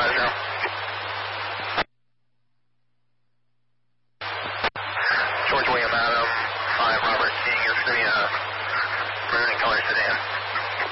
George William Adam, 5 Robert King, you're 3 maroon and color sedan.